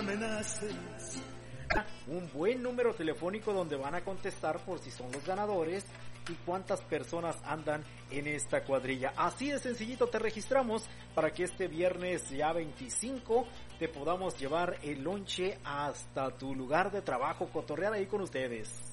amenaces. Un buen número telefónico donde van a contestar por si son los ganadores y cuántas personas andan en esta cuadrilla. Así de sencillito te registramos para que este viernes ya 25 te podamos llevar el lonche hasta tu lugar de trabajo, cotorrear ahí con ustedes.